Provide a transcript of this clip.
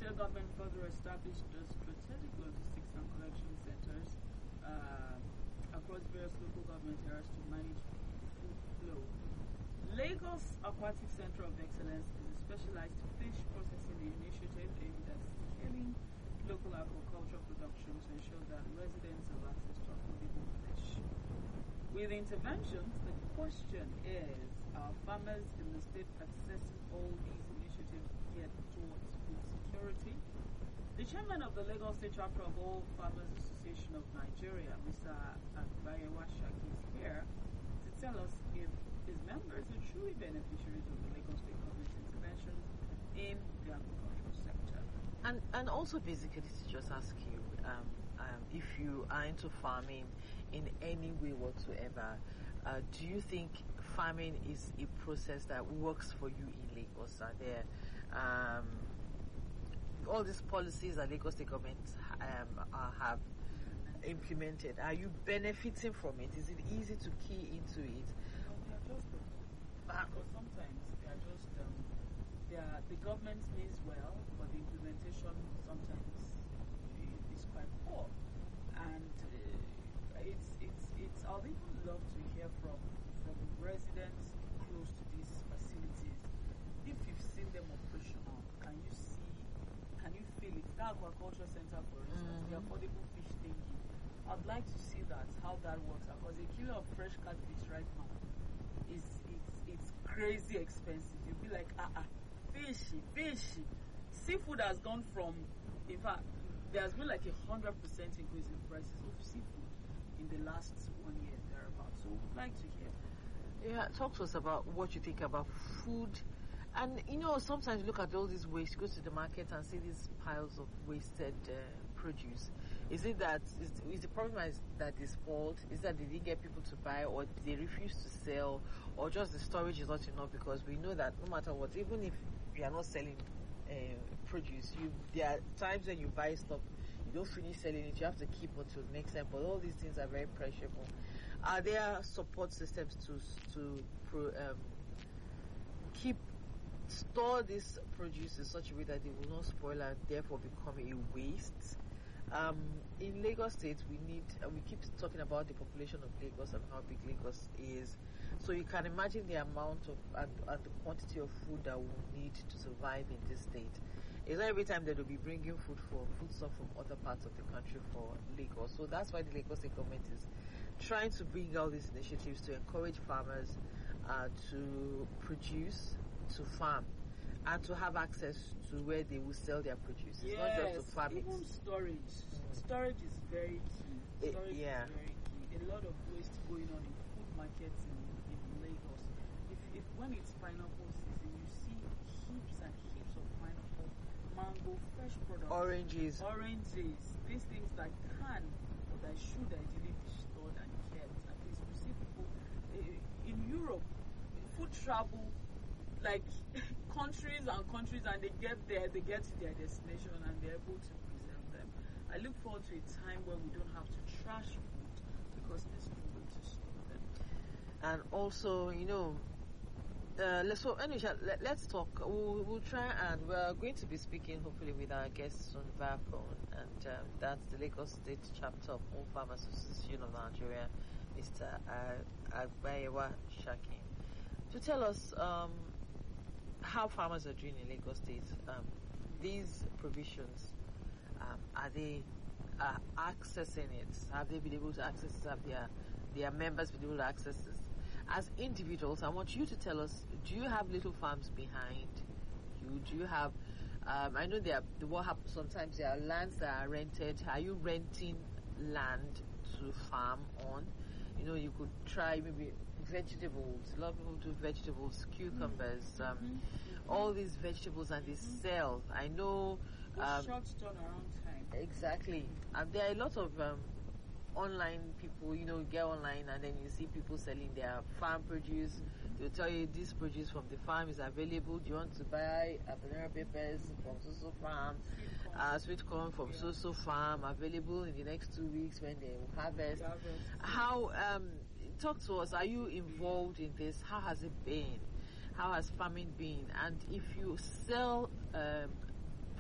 federal government further established strategic logistics and collection centers across various local government areas to manage food flow. Lagos Aquatic Center of Excellence is a specialized fish processing initiative aimed at scaling local aquaculture production to ensure that residents have access to affordable fish. With interventions, the question is, are farmers in the state accessing all these initiatives yet towards food security? The chairman of the Lagos State chapter of All Farmers Association of Nigeria, Mr. Agbayewa Shaki, is here to tell us if his members are truly beneficiaries of the Lagos State government's interventions in the agricultural sector. And also basically to just ask you, if you are into farming in any way whatsoever, do you think farming is a process that works for you in Lagos? Are there all these policies that Lagos State government have implemented? Are you benefiting from it? Is it easy to key into it? No, they are just because sometimes they are just the government means well, but the implementation sometimes is quite poor. And it's I would even love to hear from residents close to these facilities. If you've seen them operational, can you feel it? The aquaculture center, for instance, the affordable fish thingy. I'd like to see how that works out, because a kilo of fresh catfish right now it's crazy expensive. You'll be like, fishy. Seafood has gone from, in fact, there has been like 100% increase in prices of seafood in the last 1 year thereabouts. So we'd like to hear. Yeah, talk to us about what you think about food. And sometimes you look at all this waste, you go to the market and see these piles of wasted produce. Is it that is the problem that is fault? Is that they didn't get people to buy, or they refuse to sell, or just the storage is not enough? Because we know that no matter what, even if you are not selling produce, there are times when you buy stuff, you don't finish selling it, you have to keep until next time. But all these things are very perishable. Are there support systems to store this produce in such a way that they will not spoil and therefore become a waste? In Lagos State, we keep talking about the population of Lagos and how big Lagos is. So you can imagine the amount of and the quantity of food that we'll need to survive in this state. It's not every time that they'll be bringing food stuff from other parts of the country for Lagos. So that's why the Lagos State government is trying to bring out these initiatives to encourage farmers to produce, to farm, and to have access to where they will sell their produce. It's not just to farm it. Even storage. Storage is very key. Storage is very key. A lot of waste going on in food markets in Lagos. If when it's pineapple season, you see heaps and heaps of pineapple, mango, fresh products, oranges, these things that can or that should ideally be stored and kept. At least we see people in Europe, food travel like countries and they get there, they get to their destination and they're able to preserve them. I look forward to a time where we don't have to trash food because there's no way to store them. And also, let's talk. We'll try, and we're going to be speaking hopefully with our guests on via phone, and that's the Lagos State chapter of All Farmers Association of Nigeria, Mr. Agbayewa Shaki, to tell us how farmers are doing in Lagos State. These provisions, are they accessing it? Have they been able to access it? Have their members been able to access this? As individuals, I want you to tell us, do you have little farms behind you? Do you have, I know what happens sometimes, there are lands that are rented. Are you renting land to farm on? You could try maybe vegetables. A lot of people do vegetables, cucumbers, all these vegetables, and they sell. I know. Short turnaround time. Exactly. And there are a lot of online people, get online and then you see people selling their farm produce. They'll tell you this produce from the farm is available. Do you want to buy banana peppers from so farm, sweet corn from so farm, available in the next 2 weeks when they will harvest. How, talk to us, are you involved in this? How has it been? How has farming been? And if you sell